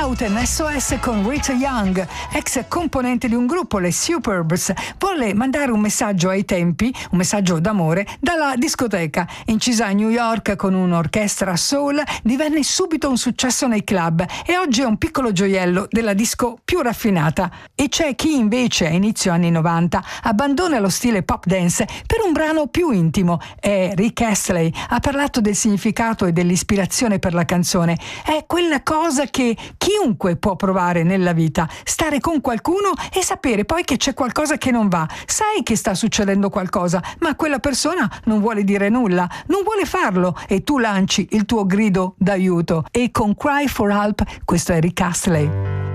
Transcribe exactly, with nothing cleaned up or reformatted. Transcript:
Out and S O S con Rita Young, ex componente di un gruppo, le Superbs, volle mandare un messaggio ai tempi, un messaggio d'amore, dalla discoteca. Incisa a New York con un'orchestra soul, divenne subito un successo nei club e oggi è un piccolo gioiello della disco più raffinata. E c'è chi invece a inizio anni novanta abbandona lo stile pop dance per un brano più intimo. È Rick Astley, ha parlato del significato e dell'ispirazione per la canzone. È quella cosa che chiunque può provare nella vita, stare con qualcuno e sapere poi che c'è qualcosa che non va. Sai che sta succedendo qualcosa, ma quella persona non vuole dire nulla, non vuole farlo e tu lanci il tuo grido d'aiuto. E con Cry for Help, questo è Rick Astley.